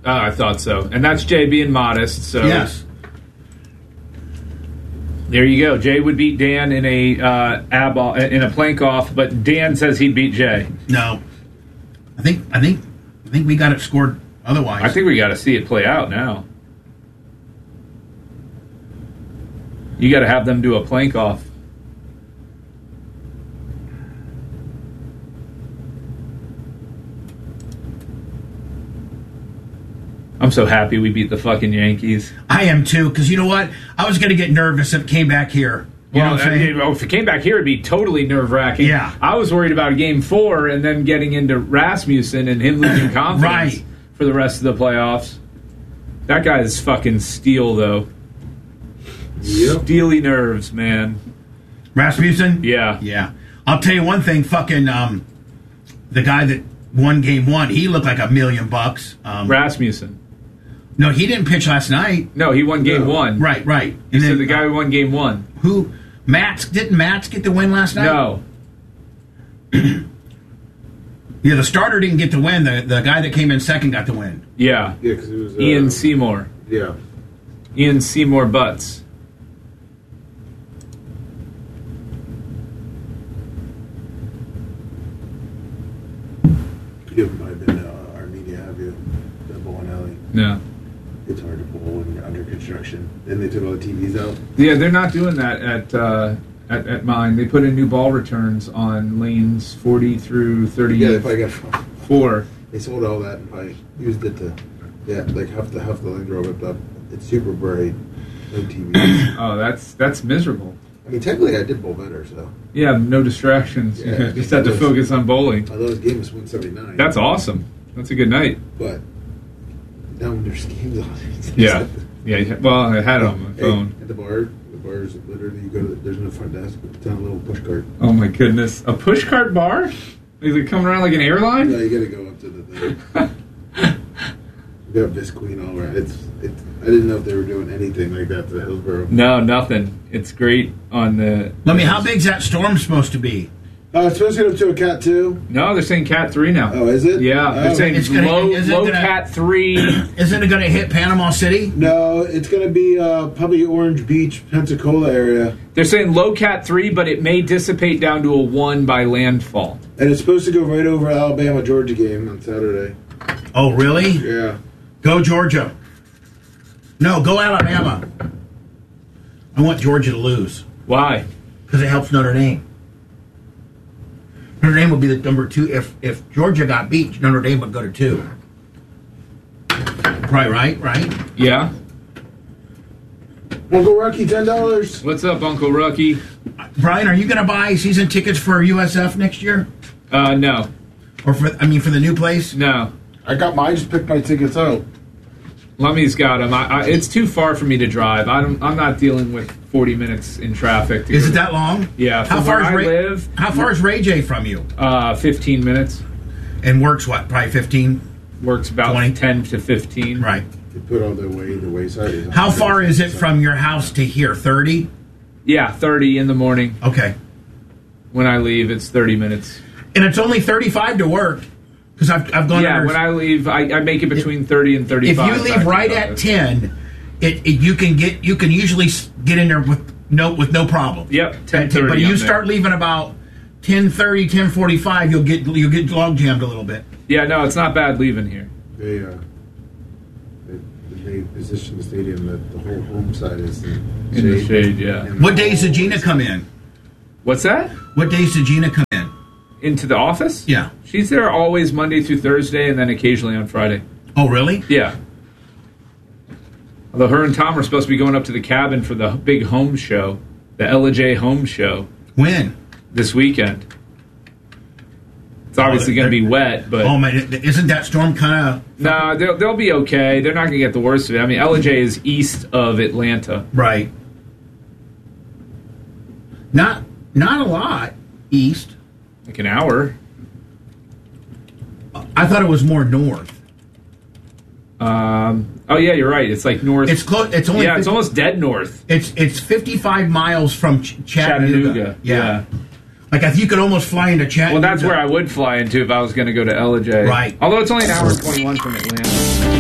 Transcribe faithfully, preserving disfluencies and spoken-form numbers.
Uh, I thought so. And that's Jay being modest. So Yes. There you go. Jay would beat Dan in a uh, ab in a plank off, but Dan says he'd beat Jay. No. I think I think I think we got it scored otherwise. I think we got to see it play out now. You got to have them do a plank off. I'm so happy we beat the fucking Yankees. I am too, because you know what? I was going to get nervous if it came back here. You Well, know what I'm saying? uh, if it came back here, it'd be totally nerve-wracking. Yeah. I was worried about game four and then getting into Rasmussen and him losing confidence Right. for the rest of the playoffs. That guy is fucking steel, though. Yep. Steely nerves, man. Rasmussen? Yeah. Yeah. I'll tell you one thing, fucking um, the guy that won game one, he looked like a million bucks. Um, Rasmussen. no, he didn't pitch last night. No, he won game No. one. Right, right. You And said then, the guy uh, who won game one. who, Mats, didn't Mats get the win last night? No. Yeah, the starter didn't get the win. The, the guy that came in second got the win. Yeah. Yeah, because it was uh, Ian Seymour. Yeah. Ian Seymour Butts. You might have been uh, Armenia, have you? The bowling alley. No. It's hard to bowl when you're under construction. Then they took all the T Vs out. Yeah, they're not doing that at uh, at, at mine. They put in new ball returns on lanes forty through Yeah, they probably thirty-four. got. They sold all that and probably used it to, yeah, like half the half the lane drove it up. It's super bright. No T Vs. Oh, that's that's miserable. I mean, technically, I did bowl better, so. Yeah, no distractions. Yeah, You just had to it was- focus on bowling. Although his game was one seventy-nine. That's awesome. That's a good night. But now when there's games on it. Yeah. Yeah. you- Well, I had it on my Hey, phone. at the bar, the bar is literally, you go to, there's no front desk, it's on a little push cart. Oh my goodness, a push cart bar? Is it coming around like an airline? Yeah, you gotta go up to the thing. You got Visqueen all around. It's, it's, I didn't know if they were doing anything like that to Hillsborough. No, nothing. It's great on the. Let me, how big's that storm supposed to be? Uh, it's supposed to get up to a cat two. No, they're saying Cat three now. Oh, is it? Yeah, they're Oh. saying It's gonna- low, is it low gonna- Cat three. Isn't it going to hit Panama City? No, it's gonna be uh, probably Orange Beach, Pensacola area. They're saying low Cat three, but it may dissipate down to a one by landfall. And it's supposed to go right over Alabama Georgia game on Saturday. Oh, really? Yeah. Go Georgia. No, go Alabama. I want Georgia to lose Why? because it helps Notre Dame. Notre Dame would be the number two. If if Georgia got beat, Notre Dame would go to two. Right, right, right. Yeah. Uncle Rocky, ten dollars. What's up, Uncle Rucky? Brian, are you going to buy season tickets for U S F next year, Uh, no, or for I mean for the new place? no. I got mine. I just picked my tickets out. Lummy's got him. I, I, it's too far for me to drive. I'm, I'm not dealing with forty minutes in traffic. To Is go- it that long? Yeah. How From far where is I Ray, live, How far is Ray J from you? uh, fifteen minutes. And works what? Probably fifteen. Works about twenty. ten to fifteen. Right. They put all the way the wayside. Is How far is it from your house to here? Thirty. Yeah, thirty in the morning. Okay. When I leave, it's thirty minutes. And it's only thirty-five to work because I've I've gone. Yeah, under- when I leave, I, I make it between thirty and if thirty-five. you back leave to right the at office. ten, it, it you can get you can usually s- get in there with no with no problem. Yep, ten At thirty. But you I'm start there. leaving about ten thirty, ten forty-five, you'll get you'll get log jammed a little bit. Yeah, no, it's not bad leaving here. They uh, they, they position the stadium that the whole home side is in, In the shade, yeah. And What days did Gina come in? What's that? What days did Gina come in? Into the office? Yeah. She's there always Monday through Thursday and then occasionally on Friday. Oh, really? Yeah. Although her and Tom are supposed to be going up to the cabin for the big home show, the Ella J home show, When? this weekend. It's obviously going to be wet, but Oh man, isn't that storm kind of no, they'll, they'll be okay. They're not going to get the worst of it. I mean, Ella J is east of Atlanta. right? Not not a lot east. Like an hour. I thought it was more north. Um, oh, yeah, you're right. It's like north. It's close. It's only yeah, it's fifty almost dead north. It's it's fifty-five miles from Ch- Chattanooga. Chattanooga. Yeah. yeah. Like if you could almost fly into Well, Chattanooga. that's where I would fly into if I was going to go to Ella J. Right. Although it's only an hour and twenty-one from Atlanta.